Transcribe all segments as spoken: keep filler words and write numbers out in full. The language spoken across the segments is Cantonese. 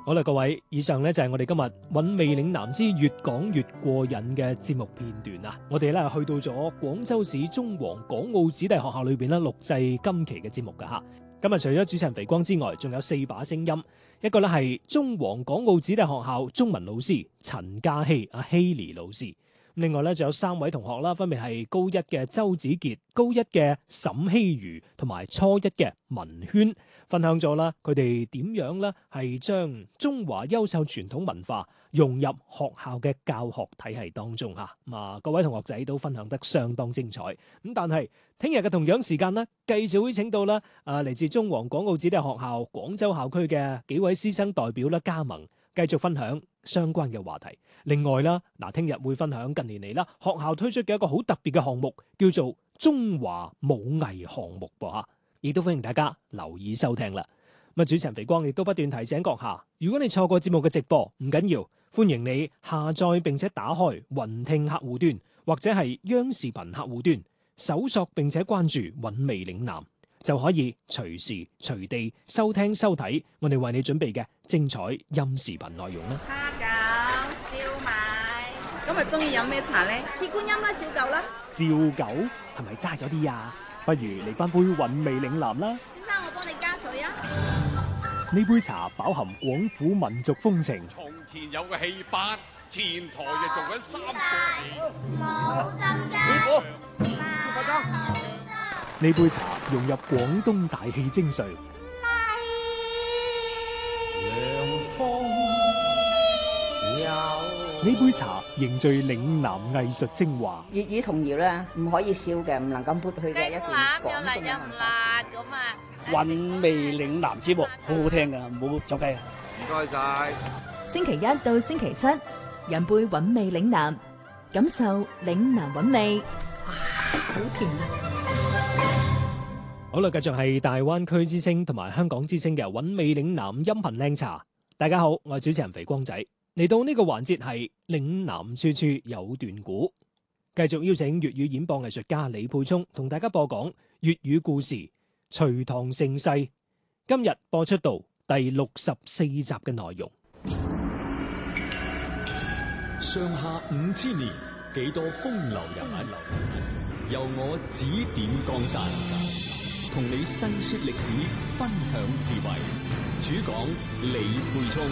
好啦，各位，以上呢就係我哋今日韻味嶺南之越講越過癮嘅節目片段啊！我哋咧去到咗廣州市中皇港澳子弟學校裏邊咧錄製今期嘅節目噶吓。今日除咗主持人肥光之外，仲有四把聲音，一個咧係中皇港澳子弟學校中文老師陳嘉希阿希莉老師，另外咧仲有三位同學啦，分別係高一嘅周子傑、高一嘅沈希如同埋初一嘅文軒。分享咗啦，佢哋點樣咧係將中華優秀傳統文化融入學校嘅教學體系當中嚇。咁啊，各位同學仔都分享得相當精彩。咁但係聽日嘅同樣時間呢，繼續會請到啦啊嚟自中皇港澳子弟學校廣州校區嘅幾位師生代表啦加盟，繼續分享相關嘅話題。另外啦，嗱聽日會分享近年嚟啦學校推出嘅一個好特別嘅項目，叫做中華武藝項目噃嚇。亦都歡迎大家留意收聽啦。咁啊，主持人肥光亦都不斷提醒閣下，如果你錯過節目嘅直播，唔緊要，歡迎你下載並且打開雲聽客戶端或者係央視頻客戶端，搜索並且關注韻味嶺南，就可以隨時隨地收聽收睇我哋為你準備嘅精彩音視頻內容啦。 蝦餃、燒賣，今日中意飲咩茶咧？ 鐵觀音啦，照舊啦。 照舊係咪齋咗啲啊？不如嚟翻杯韻味嶺南啦。 先生，我幫你加水啊。 呢杯茶飽含廣府民族風情。 從前有個戲班，前台就做緊三個冇浸㗎。 呢杯茶融入廣東大氣精髓。呢杯茶凝聚嶺南藝術精華。 粵語童謠咧，唔可以少嘅，唔能夠抹去嘅一段廣東嘅文化。 咁啊， 韻味嶺南節目好好聽噶，唔好走雞啊！ 唔該晒。 星期一到星期七，飲杯韻味嶺南，感受嶺南韻味。哇，好甜啊！ 好啦，繼續係大灣區之聲同埋香港之聲嘅韻味嶺南音頻靚茶。大家好，我係主持人肥光仔。嚟到呢個環節係嶺南處處有段古，繼續邀請粵語演播藝術家李沛聰同大家播講粵語故事《隋唐盛世》。今日播出到第六十四集嘅內容。 上下五千年，幾多風流人物，由我指點江山，同你細說歷史，分享智慧。主講李沛聰。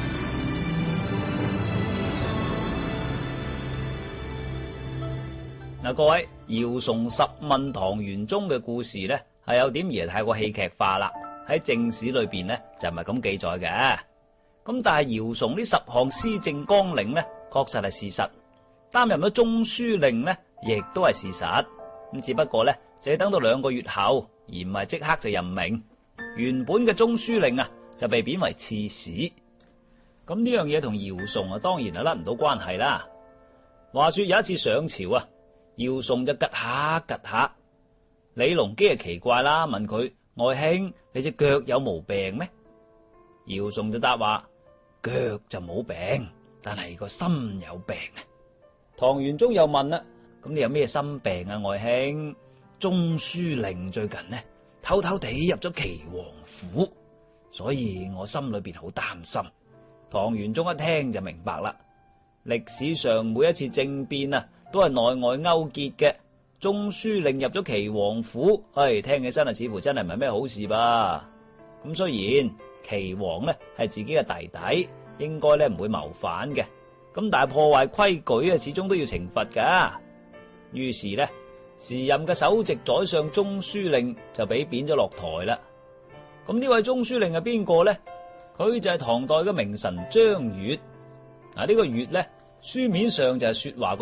嗱，各位，姚崇十問唐玄宗嘅故事咧，係有點而太過戲劇化啦。喺正史裏邊咧就唔係咁記載嘅。咁但係姚崇呢十項施政綱領咧，確實係事實。擔任咗中書令咧，亦都係事實。咁只不過咧，就要等到兩個月後，而唔係即刻就任命。原本嘅中書令啊，就被貶為刺史。咁呢樣嘢同姚崇啊，當然係甩唔到關係啦。話說有一次上朝啊，姚崇就趷下趷下，李隆基就奇怪啦，問佢：外兄，你隻腳有毛病咩？姚崇就答話：腳就冇病，但係個心有病啊。唐玄宗又問啦：咁你有咩心病啊，外兄？中書令最近呢，偷偷地入咗岐王府，所以我心裏邊好擔心。唐玄宗一聽就明白啦，歷史上每一次政變啊，都係內外勾結嘅。中書令入咗岐王府，唉，聽起身啊，似乎真係唔係咩好事吧？咁雖然岐王呢係自己嘅弟弟，應該咧唔會謀反嘅，咁但係破壞規矩啊，始終都要懲罰噶。於是呢，時任嘅首席宰相中書令就俾貶咗落台啦。咁呢位中書令係邊個呢？佢就係唐代嘅名臣張悅。嗱，呢個悅呢，書面上就係說話個